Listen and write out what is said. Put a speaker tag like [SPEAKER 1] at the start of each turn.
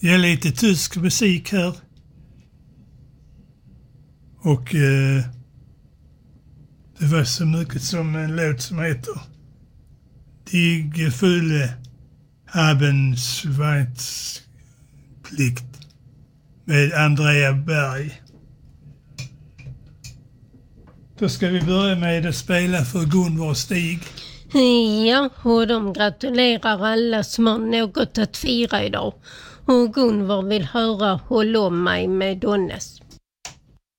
[SPEAKER 1] ge lite tysk musik här. Och det var så mycket som en låt som heter Die Gefühle haben Schweizplikt med Andrea Berg. Då ska vi börja med att spela för Gunvor och Stig.
[SPEAKER 2] Ja, och de gratulerar alla som har något att fira idag. Och Gunvor vill höra Håll om mig med Donnes.